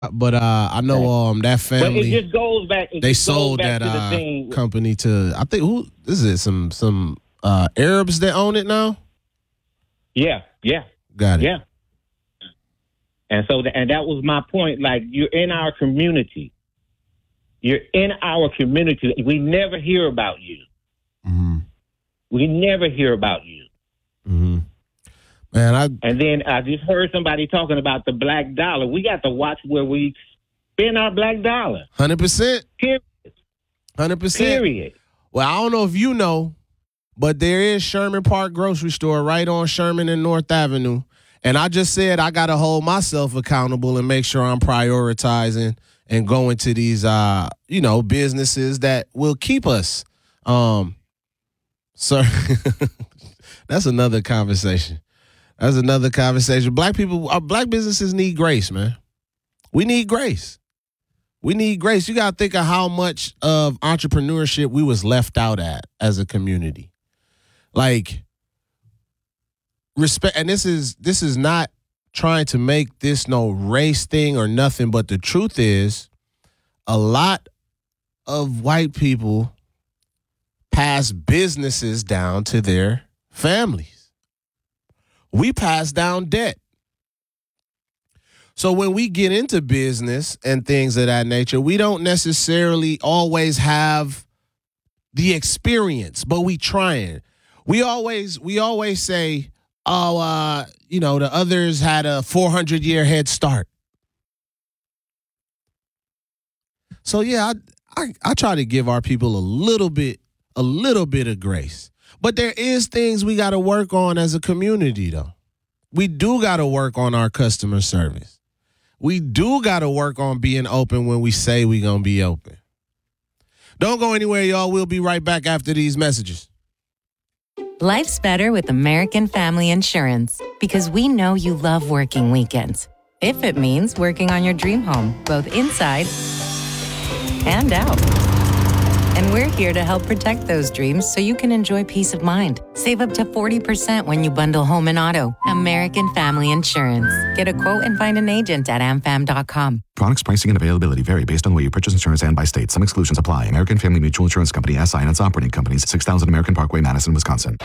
But I know that But it family just goes back. It they just goes sold back that to the thing. company to, I think, who is it? Some Arabs that own it now. Yeah, Got it. yeah. And so, and that was my point. Like, you're in our community. You're in our community. We never hear about you. Mm-hmm. We never hear about you. Mm-hmm. Man, And then I just heard somebody talking about the black dollar. We got to watch where we spend our black dollar. 100%. Period. 100%. Period. Well, I don't know if you know, but there is Sherman Park Grocery Store right on Sherman and North Avenue. And I just said I got to hold myself accountable and make sure I'm prioritizing and going to these, businesses that will keep us. So that's another conversation. Black people, black businesses need grace, man. We need grace. We need grace. You got to think of how much of entrepreneurship we was left out at as a community. Like, respect, and this is not trying to make this no race thing or nothing, but the truth is a lot of white people pass businesses down to their families. We pass down debt. So when we get into business and things of that nature, we don't necessarily always have the experience, but we trying. We always say, the others had a 400-year head start. So yeah, I try to give our people a little bit of grace. But there is things we got to work on as a community, though. We do got to work on our customer service. We do got to work on being open when we say we going to be open. Don't go anywhere, y'all. We'll be right back after these messages. Life's better with American Family Insurance because we know you love working weekends. If it means working on your dream home, both inside and out. And we're here to help protect those dreams so you can enjoy peace of mind. Save up to 40% when you bundle home and auto. American Family Insurance. Get a quote and find an agent at amfam.com. Products, pricing, and availability vary based on the way you purchase insurance and by state. Some exclusions apply. American Family Mutual Insurance Company, SI, and its operating companies, 6000 American Parkway, Madison, Wisconsin.